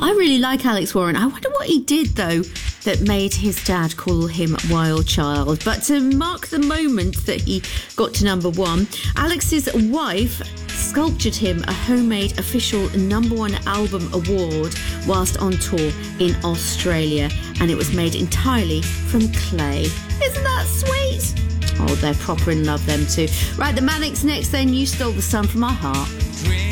I really like Alex Warren. I wonder what he did, though, that made his dad call him Wild Child. But to mark the moment that he got to number one, Alex's wife sculptured him a homemade official number one album award whilst on tour in Australia, and it was made entirely from clay. Isn't that sweet? Oh, they're proper in love, them two. Right, the Manics next then. You Stole the Sun from Our Heart.